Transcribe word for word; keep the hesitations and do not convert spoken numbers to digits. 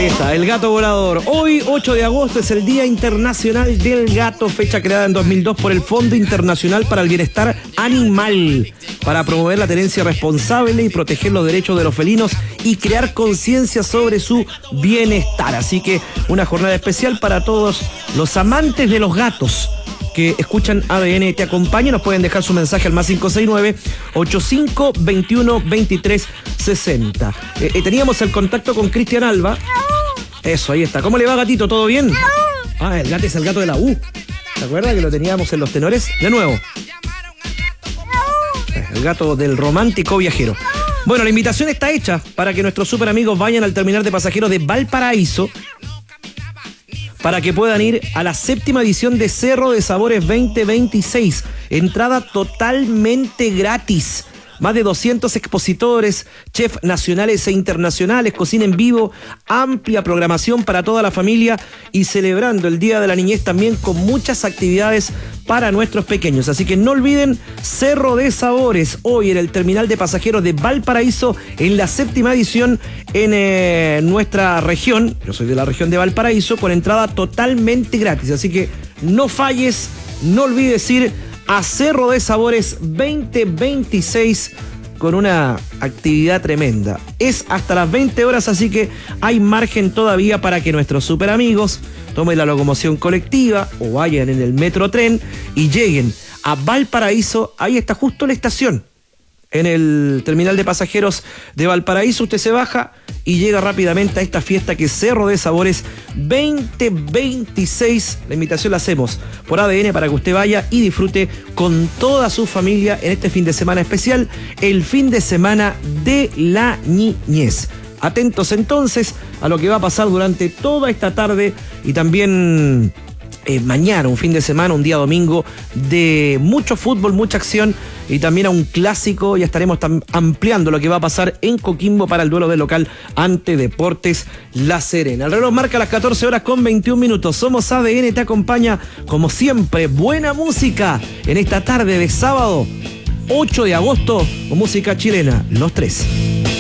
Ahí está, el gato volador. Hoy, ocho de agosto, es el Día Internacional del Gato, fecha creada en dos mil dos por el Fondo Internacional para el Bienestar Animal, para promover la tenencia responsable y proteger los derechos de los felinos y crear conciencia sobre su bienestar. Así que una jornada especial para todos los amantes de los gatos que escuchan A D N Te Acompaña. Nos pueden dejar su mensaje al más cinco seis nueve, ochenta y cinco, veintiuno, veintitrés, sesenta. Eh, eh, teníamos el contacto con Cristian Alba. Eso, ahí está. ¿Cómo le va, gatito? ¿Todo bien? Ah, el gato es el gato de la U. ¿Se acuerda que lo teníamos en los tenores? De nuevo. El gato del romántico viajero. Bueno, la invitación está hecha para que nuestros super amigos vayan al terminal de pasajeros de Valparaíso para que puedan ir a la séptima edición de Cerro de Sabores veinte veintiséis. Entrada totalmente gratis. Más de doscientos expositores, chefs nacionales e internacionales, cocina en vivo, amplia programación para toda la familia y celebrando el Día de la Niñez también con muchas actividades para nuestros pequeños. Así que no olviden Cerro de Sabores, hoy en el terminal de pasajeros de Valparaíso, en la séptima edición en eh, nuestra región. Yo soy de la región de Valparaíso, con entrada totalmente gratis. Así que no falles, no olvides ir a Cerro de Sabores veinte veintiséis con una actividad tremenda. Es hasta las veinte horas, así que hay margen todavía para que nuestros super amigos tomen la locomoción colectiva o vayan en el metrotren y lleguen a Valparaíso. Ahí está justo la estación. En el terminal de pasajeros de Valparaíso usted se baja y llega rápidamente a esta fiesta que es Cerro de Sabores veinte veintiséis. La invitación la hacemos por A D N para que usted vaya y disfrute con toda su familia en este fin de semana especial, el fin de semana de la niñez. Atentos entonces a lo que va a pasar durante toda esta tarde y también Eh, mañana, un fin de semana, un día domingo de mucho fútbol, mucha acción y también a un clásico. Ya estaremos ampliando lo que va a pasar en Coquimbo para el duelo del local ante Deportes La Serena. El reloj marca las catorce horas con veintiún minutos. Somos A D N, te acompaña como siempre. Buena música en esta tarde de sábado ocho de agosto con música chilena, Los Tres.